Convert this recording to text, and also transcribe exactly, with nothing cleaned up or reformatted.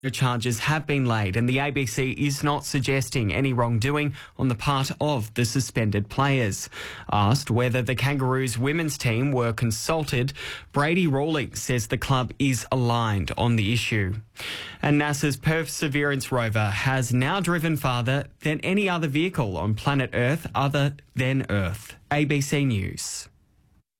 The charges have been laid and the A B C is not suggesting any wrongdoing on the part of the suspended players. Asked whether the Kangaroos women's team were consulted, Brady Rawlings says the club is aligned on the issue. And NASA's Perseverance rover has now driven farther than any other vehicle on planet Earth other than Earth. A B C News.